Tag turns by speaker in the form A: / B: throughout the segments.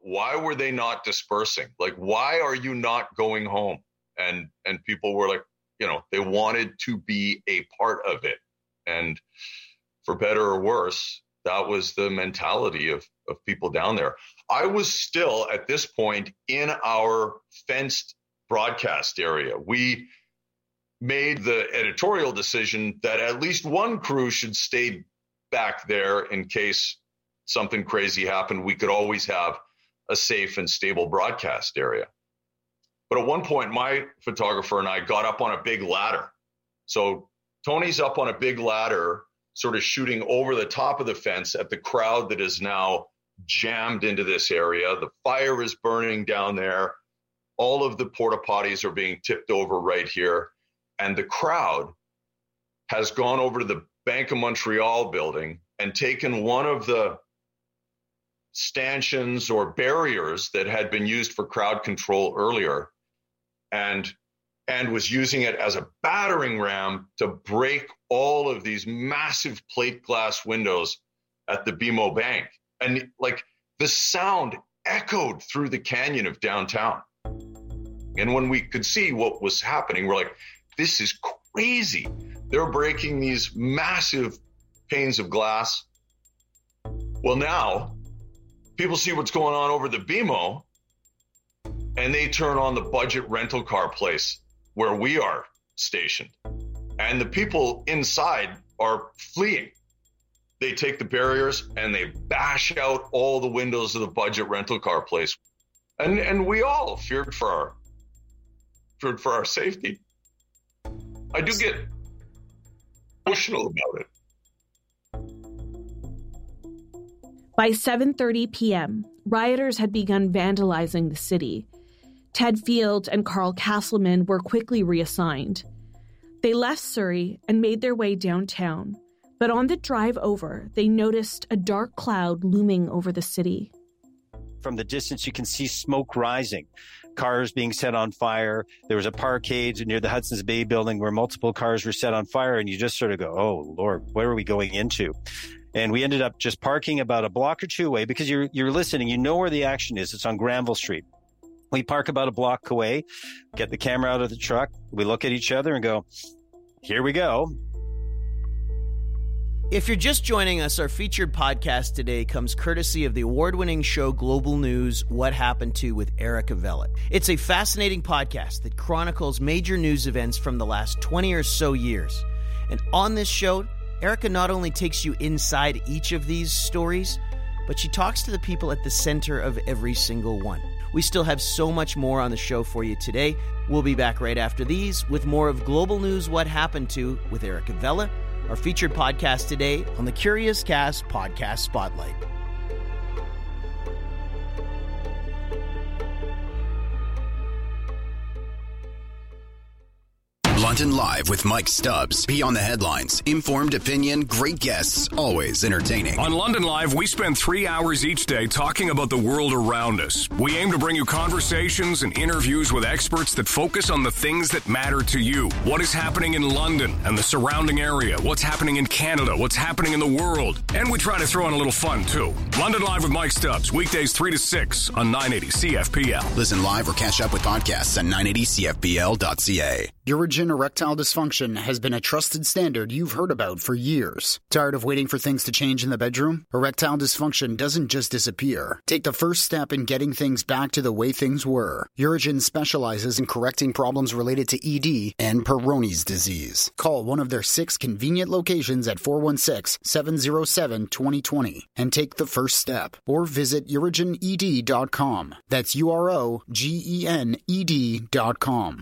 A: why were they not dispersing? Like, why are you not going home? And people were like, they wanted to be a part of it. And for better or worse, that was the mentality of people down there. I was still at this point in our fenced broadcast area. We made the editorial decision that at least one crew should stay back there in case something crazy happened. We could always have a safe and stable broadcast area. But at one point, my photographer and I got up on a big ladder. So Tony's up on a big ladder, sort of shooting over the top of the fence at the crowd that is now jammed into this area. The fire is burning down there. All of the porta potties are being tipped over right here. And the crowd has gone over to the Bank of Montreal building and taken one of the stanchions or barriers that had been used for crowd control earlier and was using it as a battering ram to break all of these massive plate glass windows at the BMO Bank. And like the sound echoed through the canyon of downtown. And when we could see what was happening, we're like, this is crazy. They're breaking these massive panes of glass. Well, now people see what's going on over the BMO and they turn on the budget rental car place where we are stationed. And the people inside are fleeing. They take the barriers and they bash out all the windows of the budget rental car place. And we all feared for our safety. I do get emotional about it.
B: By 7:30 p.m., rioters had begun vandalizing the city. Ted Field and Carl Castleman were quickly reassigned. They left Surrey and made their way downtown, but on the drive over, they noticed a dark cloud looming over the city.
C: From the distance, you can see smoke rising, cars being set on fire. There was a parkade near the Hudson's Bay building where multiple cars were set on fire, and you just sort of go, oh, Lord, where are we going into? And we ended up just parking about a block or two away because you're listening. You know where the action is. It's on Granville Street. We park about a block away, get the camera out of the truck. We look at each other and go, here we go.
D: If you're just joining us, our featured podcast today comes courtesy of the award-winning show Global News, What Happened To with Erica Vellet. It's a fascinating podcast that chronicles major news events from the last 20 or so years. And on this show, Erica not only takes you inside each of these stories, but she talks to the people at the center of every single one. We still have so much more on the show for you today. We'll be back right after these with more of Global News, What Happened To with Erica Vellet, our featured podcast today on the Curious Cast Podcast Spotlight.
E: London Live with Mike Stubbs. Beyond the headlines, informed opinion, great guests, always entertaining.
F: On London Live, we spend 3 hours each day talking about the world around us. We aim to bring you conversations and interviews with experts that focus on the things that matter to you. What is happening in London and the surrounding area? What's happening in Canada? What's happening in the world? And we try to throw in a little fun, too. London Live with Mike Stubbs, weekdays 3 to 6 on 980 CFPL.
E: Listen live or catch up with podcasts at 980CFPL.ca.
G: Urigen erectile dysfunction has been a trusted standard you've heard about for years. Tired of waiting for things to change in the bedroom? Erectile dysfunction doesn't just disappear. Take the first step in getting things back to the way things were. Urigen specializes in correcting problems related to ED and Peyronie's disease. Call one of their 6 convenient locations at 416-707-2020 and take the first step. Or visit urigened.com. That's UROGENED.com.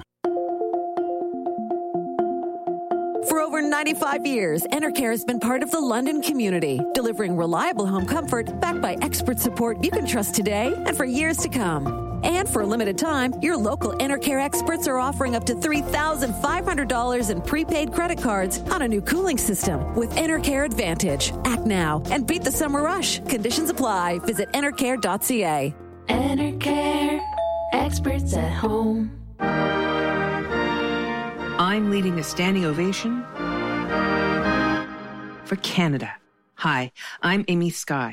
H: For over 95 years, Enercare has been part of the London community, delivering reliable home comfort backed by expert support you can trust today and for years to come. And for a limited time, your local Enercare experts are offering up to $3,500 in prepaid credit cards on a new cooling system with Enercare Advantage. Act now and beat the summer rush. Conditions apply. Visit enercare.ca.
I: Enercare, experts at home.
J: I'm leading a standing ovation for Canada. Hi, I'm Amy Skye.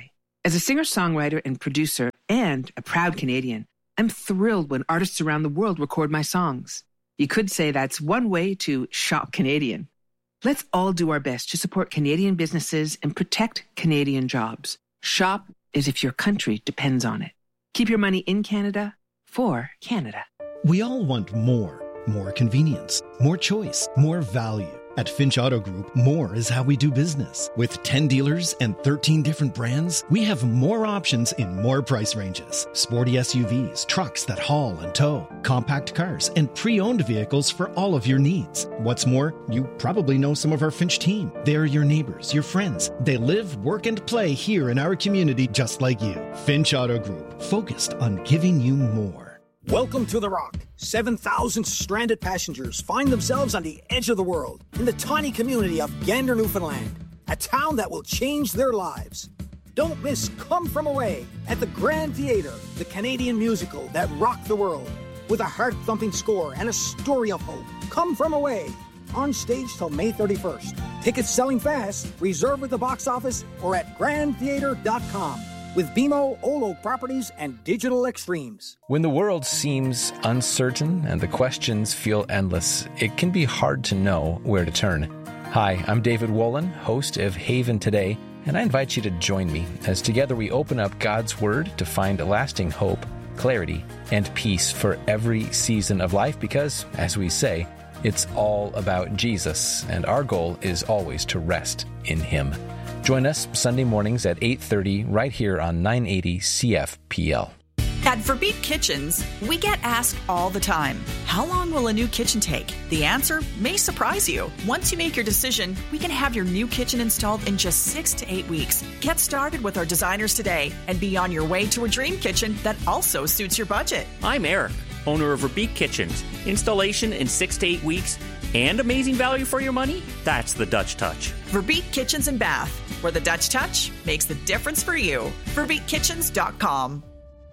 J: As a singer-songwriter and producer and a proud Canadian, I'm thrilled when artists around the world record my songs. You could say that's one way to shop Canadian. Let's all do our best to support Canadian businesses and protect Canadian jobs. Shop as if your country depends on it. Keep your money in Canada for Canada.
K: We all want more convenience, more choice, more value. At Finch Auto Group, more is how we do business. With 10 dealers and 13 different brands, we have more options in more price ranges. Sporty SUVs, trucks that haul and tow, compact cars, and pre-owned vehicles for all of your needs. What's more, you probably know some of our Finch team. They're your neighbors, your friends. They live, work, and play here in our community just like you. Finch Auto Group, focused on giving you more.
L: Welcome to The Rock. 7,000 stranded passengers find themselves on the edge of the world in the tiny community of Gander, Newfoundland, a town that will change their lives. Don't miss Come From Away at the Grand Theatre, the Canadian musical that rocked the world, with a heart-thumping score and a story of hope. Come From Away, on stage till May 31st. Tickets selling fast. Reserve at the box office or at grandtheatre.com. With BMO, Old Oak Properties, and Digital Extremes.
M: When the world seems uncertain and the questions feel endless, it can be hard to know where to turn. Hi, I'm David Wolin, host of Haven Today, and I invite you to join me as together we open up God's Word to find lasting hope, clarity, and peace for every season of life because, as we say, it's all about Jesus, and our goal is always to rest in Him. Join us Sunday mornings at 8:30 right here on 980 CFPL.
N: At Verbeek Kitchens, we get asked all the time, how long will a new kitchen take? The answer may surprise you. Once you make your decision, we can have your new kitchen installed in just 6 to 8 weeks. Get started with our designers today and be on your way to a dream kitchen that also suits your budget.
O: I'm Eric, owner of Verbeek Kitchens. Installation in 6 to 8 weeks and amazing value for your money? That's the Dutch touch.
N: Verbeek Kitchens and Bath, where the Dutch touch makes the difference for you. VerbeekKitchens.com.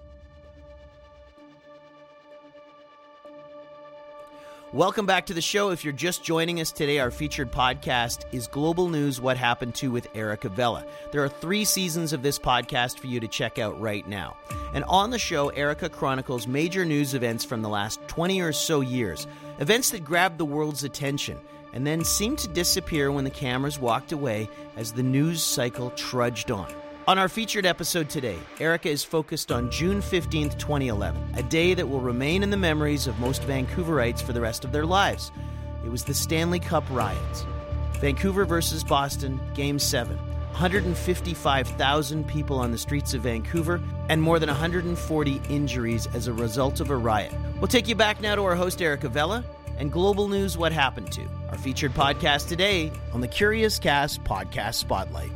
D: Welcome back to the show. If you're just joining us today, our featured podcast is Global News What Happened To with Erica Vella. There are 3 seasons of this podcast for you to check out right now. And on the show, Erica chronicles major news events from the last 20 or so years, events that grabbed the world's attention and then seemed to disappear when the cameras walked away as the news cycle trudged on. On our featured episode today, Erica is focused on June 15th, 2011, a day that will remain in the memories of most Vancouverites for the rest of their lives. It was the Stanley Cup riots. Vancouver versus Boston, Game 7. 155,000 people on the streets of Vancouver and more than 140 injuries as a result of a riot. We'll take you back now to our host, Erica Vella, and Global News What Happened To, our featured podcast today on the Curious Cast Podcast Spotlight.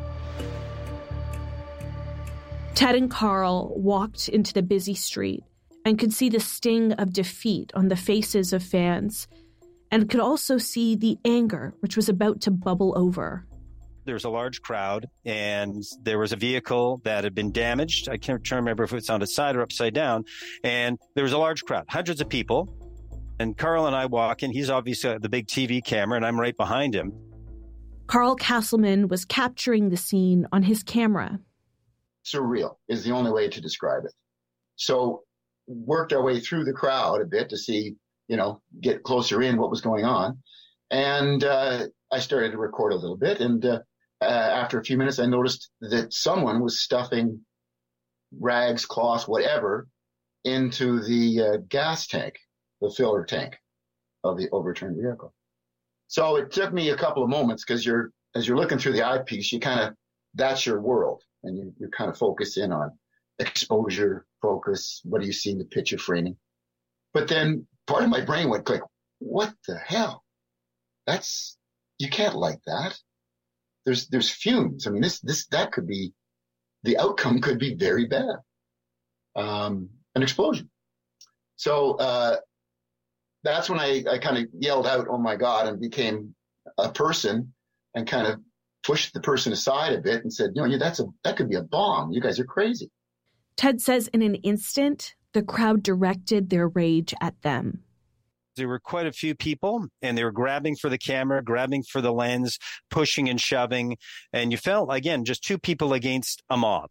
B: Ted and Carl walked into the busy street and could see the sting of defeat on the faces of fans and could also see the anger which was about to bubble over.
C: There was a large crowd and there was a vehicle that had been damaged. I can't remember if it's on its side or upside down. And there was a large crowd, hundreds of people. And Carl and I walk in. He's obviously got the big TV camera and I'm right behind him.
B: Carl Castleman was capturing the scene on his camera.
P: Surreal is the only way to describe it. So worked our way through the crowd a bit to see, get closer in what was going on. And I started to record a little bit. And after a few minutes, I noticed that someone was stuffing rags, cloths, whatever, into the gas tank, the filler tank of the overturned vehicle. So it took me a couple of moments because as you're looking through the eyepiece, that's your world. And you kind of focus in on exposure, focus, what do you see in the picture framing? But then part of my brain went click, what the hell? You can't like that. There's fumes. I mean, that could be, the outcome could be very bad. An explosion. So that's when I kind of yelled out, oh my God, and became a person and kind of pushed the person aside a bit and said, that could be a bomb. You guys are crazy.
B: Ted says in an instant, the crowd directed their rage at them.
C: There were quite a few people and they were grabbing for the camera, grabbing for the lens, pushing and shoving. And you felt, again, just 2 people against a mob.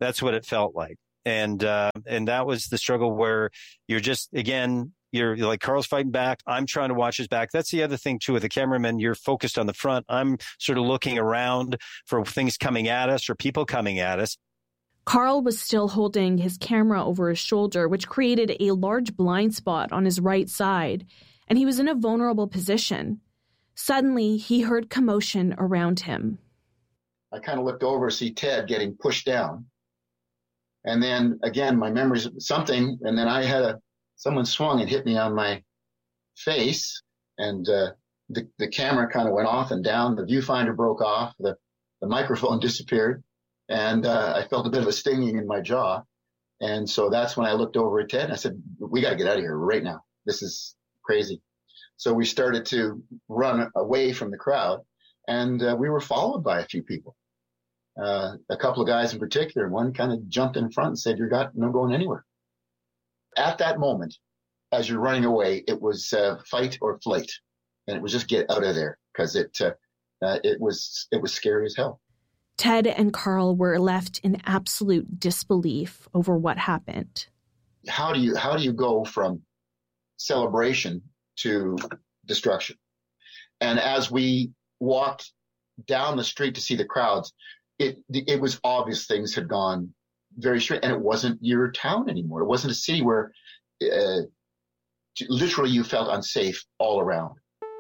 C: That's what it felt like. And that was the struggle where you're just, again, you're like, Carl's fighting back. I'm trying to watch his back. That's the other thing, too, with the cameraman. You're focused on the front. I'm sort of looking around for things coming at us or people coming at us.
B: Carl was still holding his camera over his shoulder, which created a large blind spot on his right side, and he was in a vulnerable position. Suddenly, he heard commotion around him.
P: I kind of looked over to see Ted getting pushed down. And then, again, my memories of something, and then I had someone swung and hit me on my face, and the camera kind of went off and down. The viewfinder broke off. The microphone disappeared, and I felt a bit of a stinging in my jaw. And so that's when I looked over at Ted, and I said, we got to get out of here right now. This is crazy. So we started to run away from the crowd, and we were followed by a few people. A couple of guys in particular, one kind of jumped in front and said, "You're not going anywhere." At that moment, as you're running away, it was fight or flight, and it was just get out of there, because it was scary as hell.
B: Ted and Carl were left in absolute disbelief over what happened.
P: How do you go from celebration to destruction? And as we walked down the street to see the crowds, it was obvious things had gone very straight, and it wasn't your town anymore. It wasn't a city where literally you felt unsafe all around.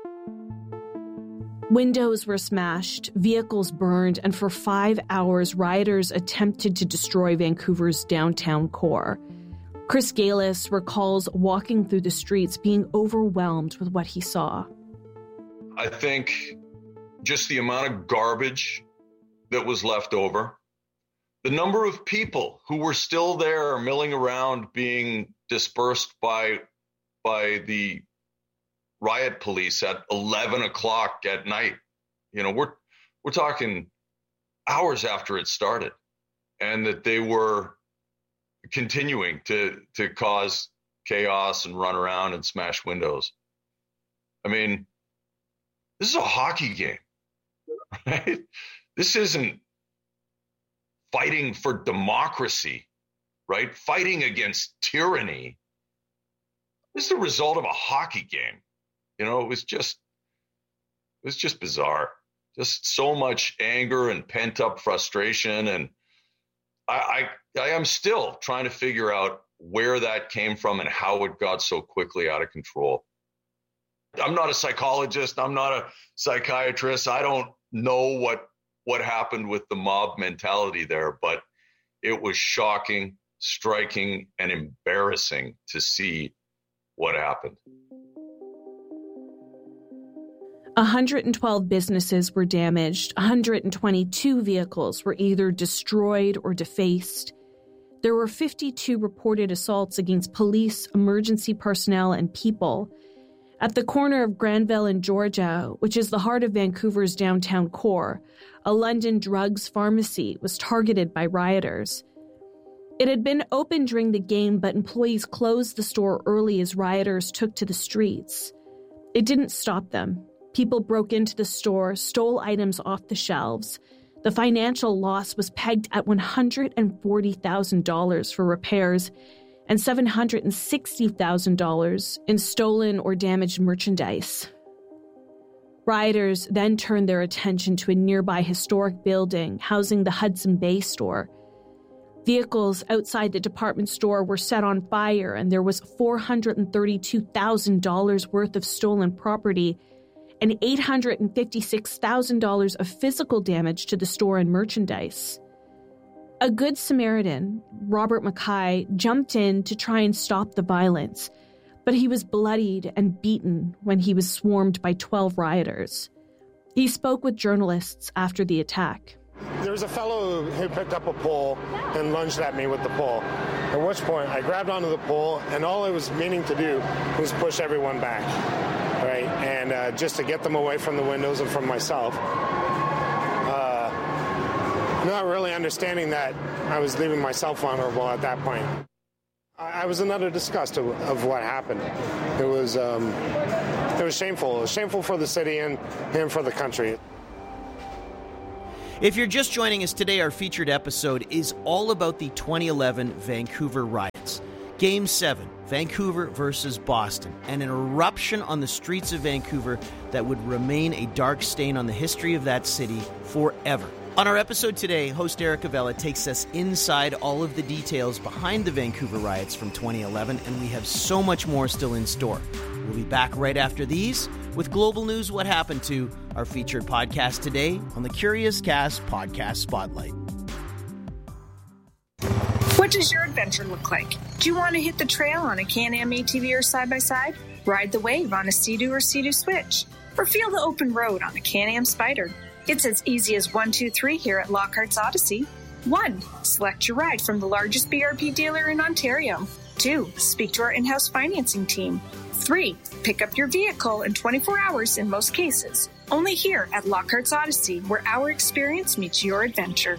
B: Windows were smashed, vehicles burned, and for 5 hours, rioters attempted to destroy Vancouver's downtown core. Chris Galis recalls walking through the streets being overwhelmed with what he saw.
A: I think just the amount of garbage that was left over, the number of people who were still there milling around being dispersed by the riot police at 11 o'clock at night. You know, we're talking hours after it started, and that they were continuing to cause chaos and run around and smash windows. I mean, this is a hockey game, right? This isn't fighting for democracy, right? Fighting against tyranny. This is the result of a hockey game. You know, it was just bizarre. Just so much anger and pent up frustration. And I am still trying to figure out where that came from and how it got so quickly out of control. I'm not a psychologist. I'm not a psychiatrist. I don't know what happened with the mob mentality there, but it was shocking, striking, and embarrassing to see what happened.
B: 112 businesses were damaged. 122 vehicles were either destroyed or defaced. There were 52 reported assaults against police, emergency personnel, and people. At the corner of Granville and Georgia, which is the heart of Vancouver's downtown core, a London drugs pharmacy was targeted by rioters. It had been open during the game, but employees closed the store early as rioters took to the streets. It didn't stop them. People broke into the store, stole items off the shelves. The financial loss was pegged at $140,000 for repairs and $760,000 in stolen or damaged merchandise. Rioters then turned their attention to a nearby historic building housing the Hudson Bay store. Vehicles outside the department store were set on fire, and there was $432,000 worth of stolen property and $856,000 of physical damage to the store and merchandise. A Good Samaritan, Robert Mackay, jumped in to try and stop the violence, but he was bloodied and beaten when he was swarmed by 12 rioters. He spoke with journalists after the attack.
Q: There was a fellow who picked up a pole and lunged at me with the pole, at which point I grabbed onto the pole, and all I was meaning to do was push everyone back, right? And just to get them away from the windows and from myself. Not really understanding that I was leaving myself vulnerable at that point. I was in utter disgust of what happened. It was shameful. It was shameful for the city and for the country.
D: If you're just joining us today, our featured episode is all about the 2011 Vancouver riots. Game 7, Vancouver versus Boston, and an eruption on the streets of Vancouver that would remain a dark stain on the history of that city forever. On our episode today, host Eric Avella takes us inside all of the details behind the Vancouver riots from 2011, and we have so much more still in store. We'll be back right after these with Global News What Happened To, our featured podcast today on the Curious Cast Podcast Spotlight.
R: What does your adventure look like? Do you want to hit the trail on a Can-Am ATV or side-by-side? Ride the wave on a Sea-Doo or Sea-Doo Switch? Or feel the open road on a Can-Am Spyder? It's as easy as 1, 2, 3 here at Lockhart's Odyssey. 1. Select your ride from the largest BRP dealer in Ontario. 2. Speak to our in-house financing team. 3. Pick up your vehicle in 24 hours in most cases. Only here at Lockhart's Odyssey, where our experience meets your adventure.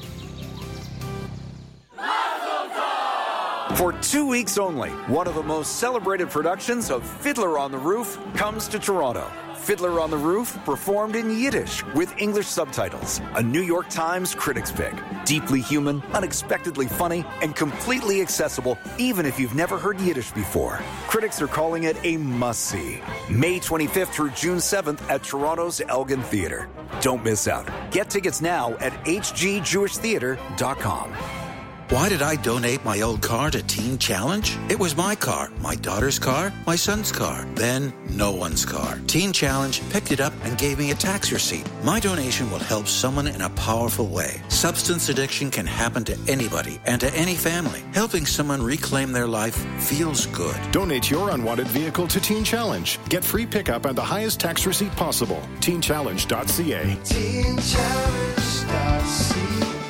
S: For 2 weeks only, one of the most celebrated productions of Fiddler on the Roof comes to Toronto. Fiddler on the Roof, performed in Yiddish with English subtitles. A New York Times critics pick. Deeply human, unexpectedly funny, and completely accessible even if you've never heard Yiddish before. Critics are calling it a must-see. May 25th through June 7th at Toronto's Elgin Theatre. Don't miss out. Get tickets now at hgjewishtheatre.com.
T: Why did I donate my old car to Teen Challenge? It was my car, my daughter's car, my son's car, then no one's car. Teen Challenge picked it up and gave me a tax receipt. My donation will help someone in a powerful way. Substance addiction can happen to anybody and to any family. Helping someone reclaim their life feels good.
U: Donate your unwanted vehicle to Teen Challenge. Get free pickup and the highest tax receipt possible. TeenChallenge.ca.
V: TeenChallenge.ca.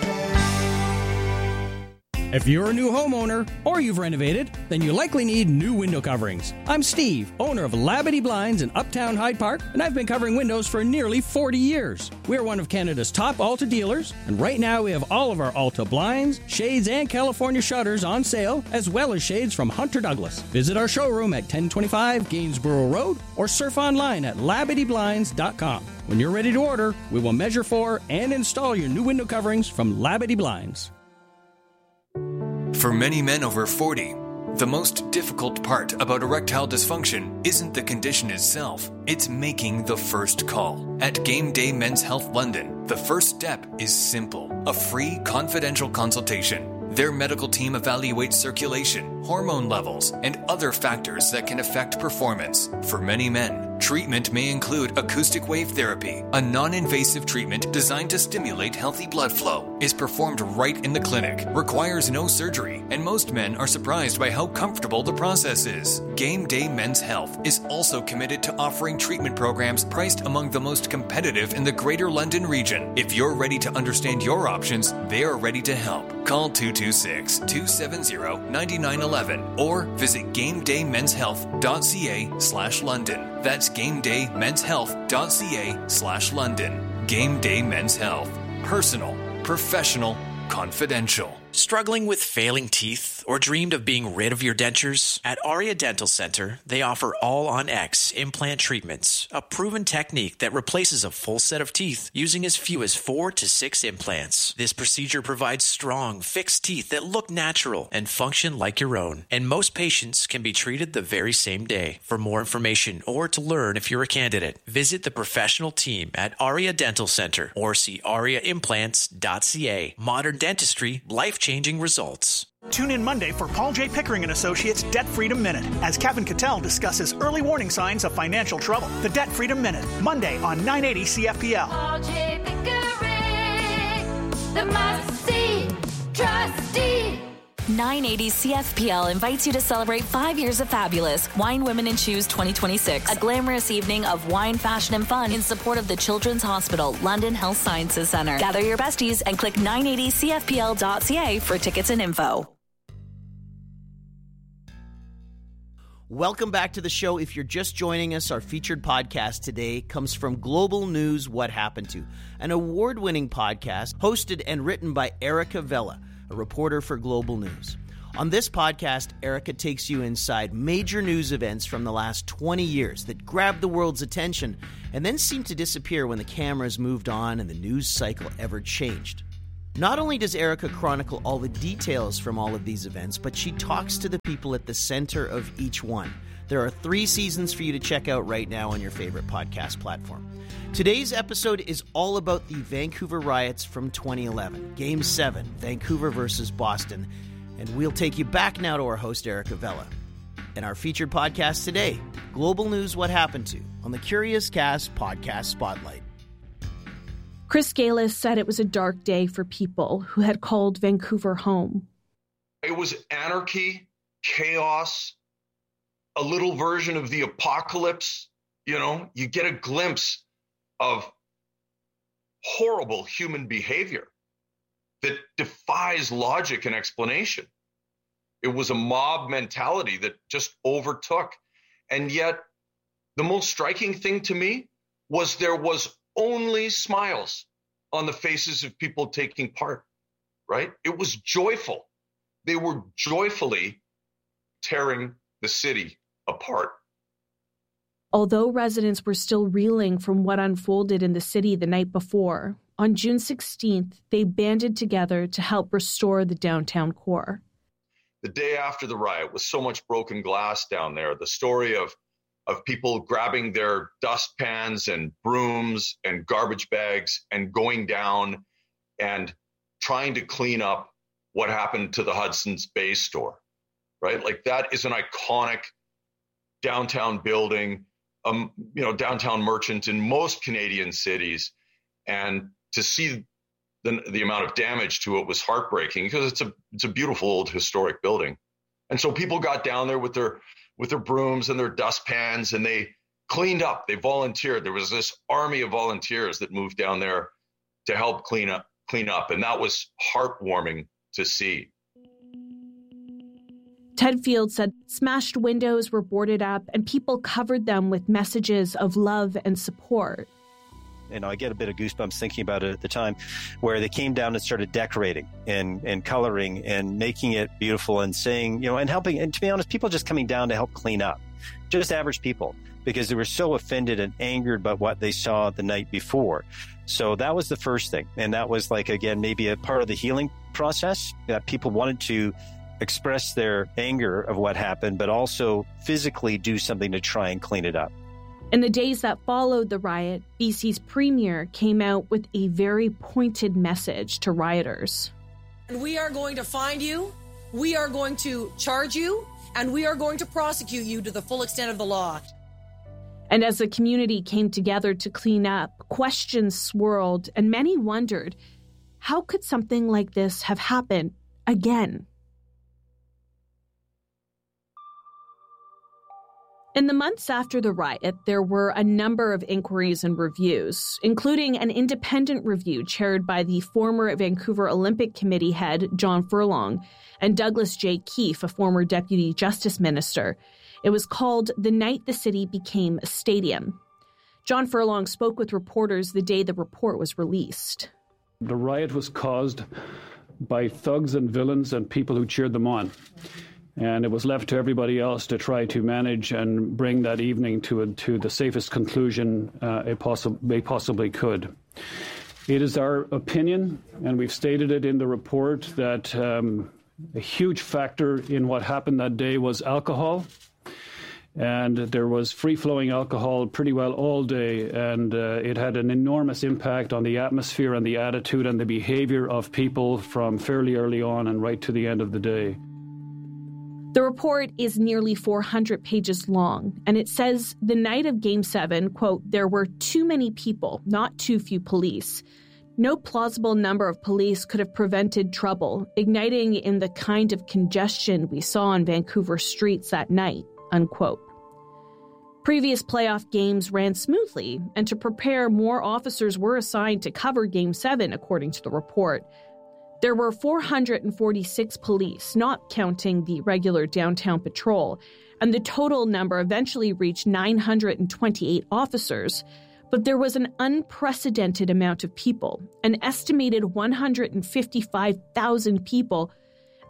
V: If you're a new homeowner or you've renovated, then you likely need new window coverings. I'm Steve, owner of Labadee Blinds in Uptown Hyde Park, and I've been covering windows for nearly 40 years. We're one of Canada's top Alta dealers, and right now we have all of our Alta blinds, shades, and California shutters on sale, as well as shades from Hunter Douglas. Visit our showroom at 1025 Gainsborough Road or surf online at LabadeeBlinds.com. When you're ready to order, we will measure for and install your new window coverings from Labadee Blinds.
W: For many men over 40, the most difficult part about erectile dysfunction isn't the condition itself, it's making the first call. At Game Day Men's Health London, the first step is simple: a free confidential consultation. Their medical team evaluates circulation, hormone levels, and other factors that can affect performance. For many men, treatment may include acoustic wave therapy, a non-invasive treatment designed to stimulate healthy blood flow, is performed right in the clinic, requires no surgery, and most men are surprised by how comfortable the process is. Game Day Men's Health is also committed to offering treatment programs priced among the most competitive in the Greater London region. If you're ready to understand your options, they are ready to help. Call 226-270-9911 or visit GameDayMen'sHealth.ca/London. That's GameDayMen'sHealth.ca/London. Game Day Men's Health. Personal, professional, confidential.
X: Struggling with failing teeth or dreamed of being rid of your dentures? At Aria Dental Center, they offer All-on-X implant treatments, a proven technique that replaces a full set of teeth using as few as 4 to 6 implants. This procedure provides strong, fixed teeth that look natural and function like your own. And most patients can be treated the very same day. For more information or to learn if you're a candidate, visit the professional team at Aria Dental Center or see ariaimplants.ca. Modern dentistry, life-changing results.
Y: Tune in Monday for Paul J. Pickering & Associates Debt Freedom Minute as Kevin Cattell discusses early warning signs of financial trouble. The Debt Freedom Minute, Monday on 980 CFPL.
I: Paul J. Pickering, the must-see trustee.
Z: 980 CFPL invites you to celebrate 5 years of fabulous Wine, Women, and Shoes 2026, a glamorous evening of wine, fashion, and fun in support of the Children's Hospital London Health Sciences Centre. Gather your besties and click 980cfpl.ca for tickets and info.
D: Welcome back to the show. If you're just joining us, our featured podcast today comes from Global News What Happened To, an award-winning podcast hosted and written by Eric Avella, a reporter for Global News. On this podcast, Erica takes you inside major news events from the last 20 years that grabbed the world's attention and then seemed to disappear when the cameras moved on and the news cycle ever changed. Not only does Erica chronicle all the details from all of these events, but she talks to the people at the center of each one. There are 3 seasons for you to check out right now on your favorite podcast platform. Today's episode is all about the Vancouver riots from 2011, Game 7, Vancouver versus Boston. And we'll take you back now to our host, Erica Vella. And our featured podcast today, Global News What Happened To, on the Curious Cast Podcast Spotlight.
B: Chris Galis said it was a dark day for people who had called Vancouver home.
A: It was anarchy, chaos, a little version of the apocalypse. You know, you get a glimpse of horrible human behavior that defies logic and explanation. It was a mob mentality that just overtook. And yet, the most striking thing to me was there was only smiles on the faces of people taking part, right? It was joyful. They were joyfully tearing the city apart.
B: Although residents were still reeling from what unfolded in the city the night before, on June 16th, they banded together to help restore the downtown core.
A: The day after the riot, with so much broken glass down there, the story of people grabbing their dustpans and brooms and garbage bags and going down and trying to clean up what happened to the Hudson's Bay store, right? Like, that is an iconic downtown building, downtown merchant in most Canadian cities. And to see the amount of damage to it was heartbreaking, because it's a beautiful old historic building. And so people got down there with their brooms and their dustpans, and they cleaned up. They volunteered. There was this army of volunteers that moved down there to help clean up. And that was heartwarming to see.
B: Ted Field said smashed windows were boarded up and people covered them with messages of love and support.
C: I get a bit of goosebumps thinking about it at the time, where they came down and started decorating and coloring and making it beautiful and saying, and helping. And to be honest, people just coming down to help clean up, just average people, because they were so offended and angered by what they saw the night before. So that was the first thing. And that was, like, again, maybe a part of the healing process, that people wanted to express their anger of what happened, but also physically do something to try and clean it up.
B: In the days that followed the riot, BC's premier came out with a very pointed message to rioters.
E: We are going to find you, we are going to charge you, and we are going to prosecute you to the full extent of the law.
B: And as the community came together to clean up, questions swirled, and many wondered, how could something like this have happened again? In the months after the riot, there were a number of inquiries and reviews, including an independent review chaired by the former Vancouver Olympic Committee head, John Furlong, and Douglas J. Keefe, a former Deputy Justice Minister. It was called The Night the City Became a Stadium. John Furlong spoke with reporters the day the report was released.
F: The riot was caused by thugs and villains and people who cheered them on. And it was left to everybody else to try to manage and bring that evening to the safest conclusion they possibly could. It is our opinion, and we've stated it in the report, that a huge factor in what happened that day was alcohol. And there was free-flowing alcohol pretty well all day, and it had an enormous impact on the atmosphere and the attitude and the behavior of people from fairly early on and right to the end of the day.
B: The report is nearly 400 pages long, and it says the night of Game 7, quote, there were too many people, not too few police. No plausible number of police could have prevented trouble, igniting in the kind of congestion we saw on Vancouver streets that night, unquote. Previous playoff games ran smoothly, and to prepare, more officers were assigned to cover Game 7, according to the report. There were 446 police, not counting the regular downtown patrol, and the total number eventually reached 928 officers. But there was an unprecedented amount of people, an estimated 155,000 people,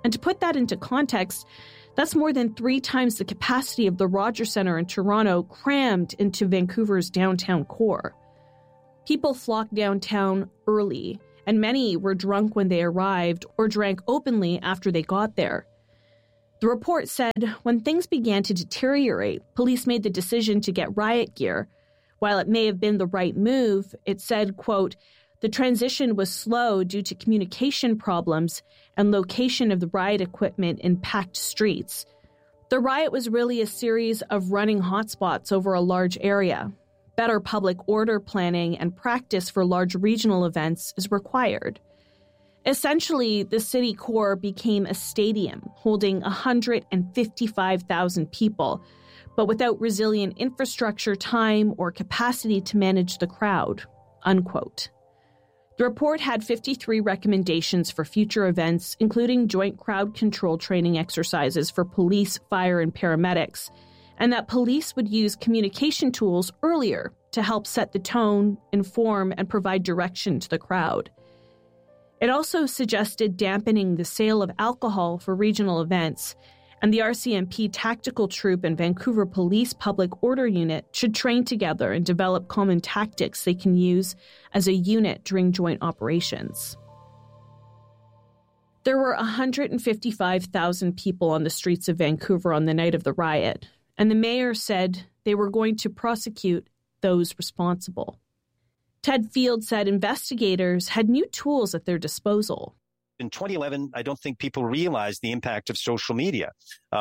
B: And to put that into context, that's more than 3 times the capacity of the Rogers Centre in Toronto crammed into Vancouver's downtown core. People flocked downtown early, and many were drunk when they arrived or drank openly after they got there. The report said when things began to deteriorate, police made the decision to get riot gear. While it may have been the right move, it said, quote, the transition was slow due to communication problems and location of the riot equipment in packed streets. The riot was really a series of running hotspots over a large area. Better public order planning and practice for large regional events is required. Essentially, the city core became a stadium holding 155,000 people, but without resilient infrastructure, time, or capacity to manage the crowd, unquote. The report had 53 recommendations for future events, including joint crowd control training exercises for police, fire, and paramedics, and that police would use communication tools earlier to help set the tone, inform, and provide direction to the crowd. It also suggested dampening the sale of alcohol for regional events, and the RCMP Tactical Troop and Vancouver Police Public Order Unit should train together and develop common tactics they can use as a unit during joint operations. There were 155,000 people on the streets of Vancouver on the night of the riot, and the mayor said they were going to prosecute those responsible. Ted Field said investigators had new tools at their disposal.
C: In 2011, I don't think people realized the impact of social media.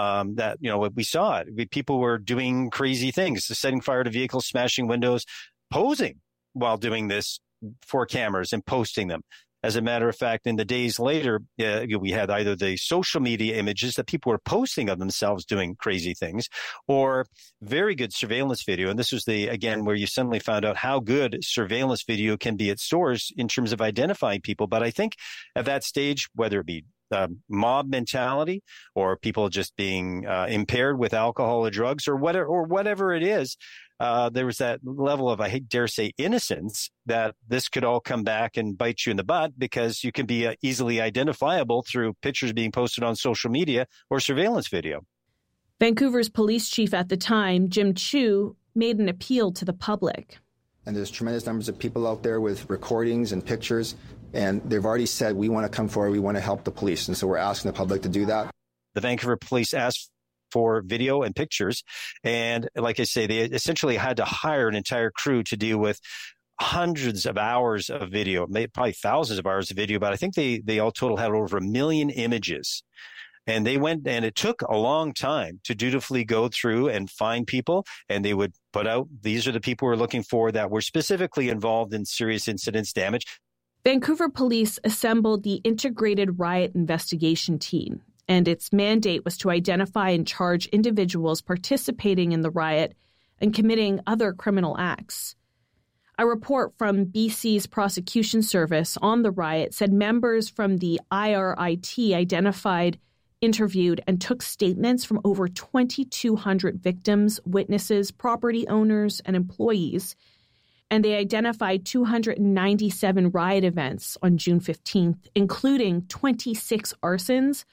C: We saw it. People were doing crazy things, setting fire to vehicles, smashing windows, posing while doing this for cameras and posting them. As a matter of fact, in the days later, we had either the social media images that people were posting of themselves doing crazy things, or very good surveillance video. And this was where you suddenly found out how good surveillance video can be at stores in terms of identifying people. But I think at that stage, whether it be mob mentality or people just being impaired with alcohol or drugs or whatever it is, there was that level of, I dare say, innocence that this could all come back and bite you in the butt because you can be easily identifiable through pictures being posted on social media or surveillance video.
B: Vancouver's police chief at the time, Jim Chu, made an appeal to the public.
G: And there's tremendous numbers of people out there with recordings and pictures, and they've already said, we want to come forward, we want to help the police. And so we're asking the public to do that.
C: The Vancouver police asked for video and pictures. And like I say, they essentially had to hire an entire crew to deal with hundreds of hours of video, probably thousands of hours of video, but I think they all total had over 1 million images. And they went, and it took a long time to dutifully go through and find people. And they would put out, these are the people we're looking for that were specifically involved in serious incidents damage.
B: Vancouver police assembled the Integrated Riot Investigation Team, and its mandate was to identify and charge individuals participating in the riot and committing other criminal acts. A report from BC's prosecution service on the riot said members from the IRIT identified, interviewed, and took statements from over 2,200 victims, witnesses, property owners, and employees, and they identified 297 riot events on June 15th, including 26 arsons,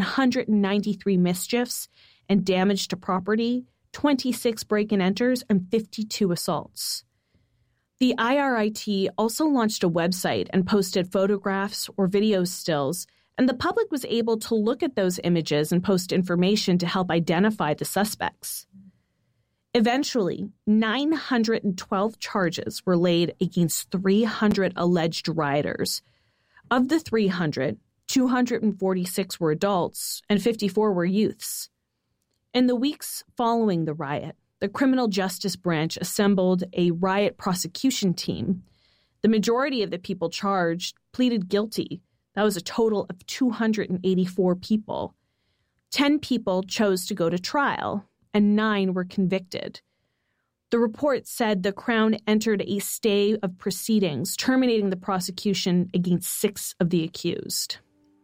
B: 193 mischiefs and damage to property, 26 break-and-enters, and 52 assaults. The IRIT also launched a website and posted photographs or video stills, and the public was able to look at those images and post information to help identify the suspects. Eventually, 912 charges were laid against 300 alleged rioters. Of the 300, 246 were adults and 54 were youths. In the weeks following the riot, the Criminal Justice Branch assembled a riot prosecution team. The majority of the people charged pleaded guilty. That was a total of 284 people. 10 people chose to go to trial, and 9 were convicted. The report said the Crown entered a stay of proceedings, terminating the prosecution against 6 of the accused.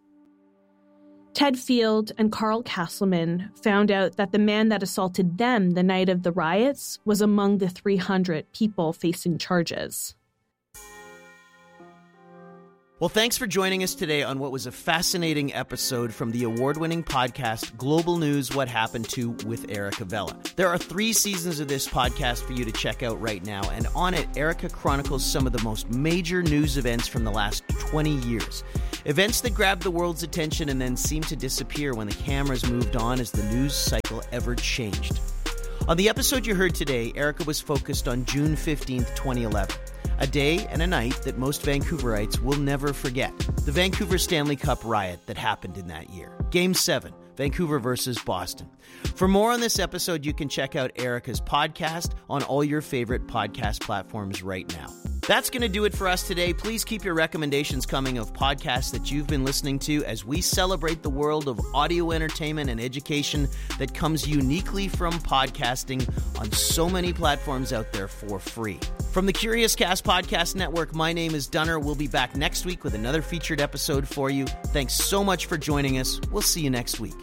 B: Ted Field and Carl Castleman found out that the man that assaulted them the night of the riots was among the 300 people facing charges.
D: Well, thanks for joining us today on what was a fascinating episode from the award-winning podcast Global News, What Happened To with Erica Vella. There are 3 seasons of this podcast for you to check out right now, and on it, Erica chronicles some of the most major news events from the last 20 years. Events that grabbed the world's attention and then seemed to disappear when the cameras moved on as the news cycle ever changed. On the episode you heard today, Erica was focused on June 15th, 2011. A day and a night that most Vancouverites will never forget. The Vancouver Stanley Cup riot that happened in that year. Game 7, Vancouver versus Boston. For more on this episode, you can check out Erica's podcast on all your favorite podcast platforms right now. That's going to do it for us today. Please keep your recommendations coming of podcasts that you've been listening to as we celebrate the world of audio entertainment and education that comes uniquely from podcasting on so many platforms out there for free. From the Curious Cast Podcast Network, my name is Dunner. We'll be back next week with another featured episode for you. Thanks so much for joining us. We'll see you next week.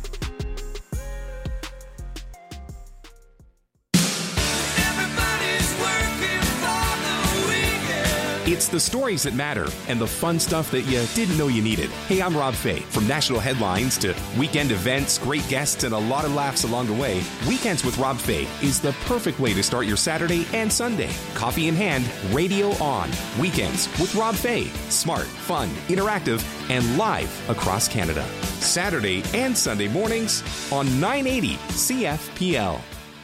H: It's the stories that matter and the fun stuff that you didn't know you needed. Hey, I'm Rob Fay. From national headlines to weekend events, great guests, and a lot of laughs along the way, Weekends with Rob Fay is the perfect way to start your Saturday and Sunday. Coffee in hand, radio on. Weekends with Rob Fay. Smart, fun, interactive, and live across Canada. Saturday and Sunday mornings on 980 CFPL.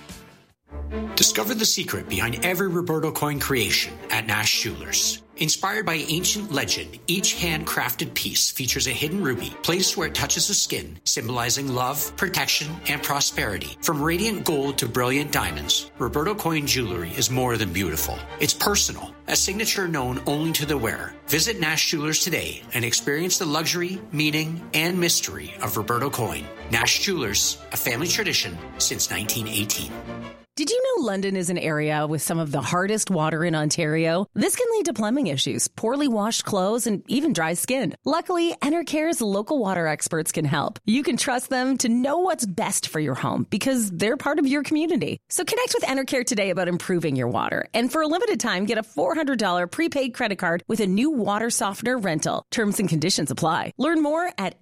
X: Discover the secret behind every Roberto coin creation at Nash Jewelers. Inspired by ancient legend, each handcrafted piece features a hidden ruby placed where it touches the skin, symbolizing love, protection, and prosperity. From radiant gold to brilliant diamonds, Roberto coin jewelry is more than beautiful. It's personal, a signature known only to the wearer. Visit Nash Jewelers today and experience the luxury, meaning, and mystery of Roberto coin. Nash Jewelers, a family tradition since 1918.
J: Did you know London is an area with some of the hardest water in Ontario? This can lead to plumbing issues, poorly washed clothes, and even dry skin. Luckily, Enercare's local water experts can help. You can trust them to know what's best for your home because they're part of your community. So connect with Enercare today about improving your water. And for a limited time, get a $400 prepaid credit card with a new water softener rental. Terms and conditions apply. Learn more at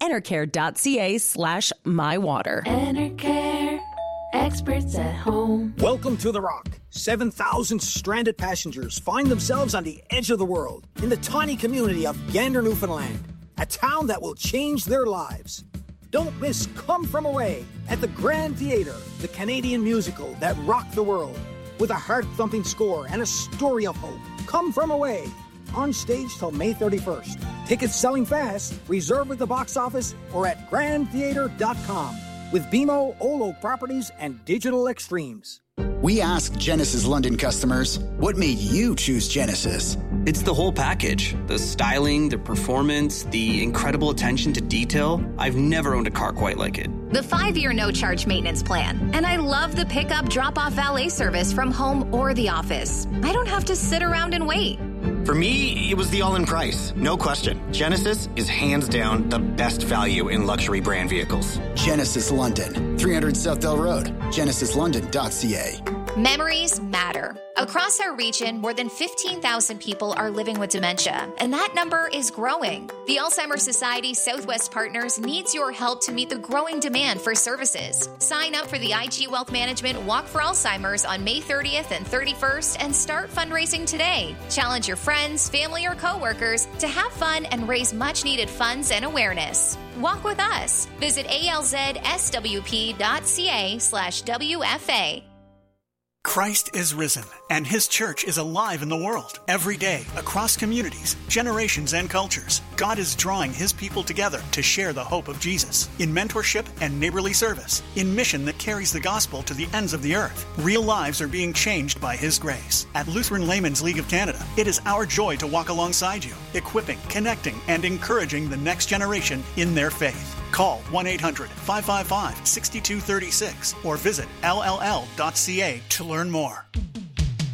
J: enercare.ca/mywater.
I: Enercare. Experts at home.
K: Welcome to The Rock. 7,000 stranded passengers find themselves on the edge of the world in the tiny community of Gander, Newfoundland, a town that will change their lives. Don't miss Come From Away at the Grand Theatre, the Canadian musical that rocked the world with a heart-thumping score and a story of hope. Come From Away, on stage till May 31st. Tickets selling fast. Reserve at the box office or at grandtheatre.com. With BMO, Olo Properties, and Digital Extremes.
L: We asked Genesis London customers, what made you choose Genesis?
M: It's the whole package. The styling, the performance, the incredible attention to detail. I've never owned a car quite like it.
O: The 5-year no-charge maintenance plan. And I love the pickup drop-off valet service from home or the office. I don't have to sit around and wait.
L: For me, it was the all-in price. No question. Genesis is hands down the best value in luxury brand vehicles. Genesis London, 300 Southdale Road, genesislondon.ca.
O: Memories matter. Across our region, more than 15,000 people are living with dementia, and that number is growing. The Alzheimer's Society Southwest Partners needs your help to meet the growing demand for services. Sign up for the IG Wealth Management Walk for Alzheimer's on May 30th and 31st and start fundraising today. Challenge your friends, family, or coworkers to have fun and raise much-needed funds and awareness. Walk with us. Visit alzswp.ca/WFA.
Y: Christ is risen, and His church is alive in the world. Every day, across communities, generations, and cultures, God is drawing His people together to share the hope of Jesus in mentorship and neighborly service, in mission that carries the gospel to the ends of the earth. Real lives are being changed by His grace. At Lutheran Laymen's League of Canada, it is our joy to walk alongside you, equipping, connecting, and encouraging the next generation in their faith. Call 1-800-555-6236 or visit lll.ca to learn more.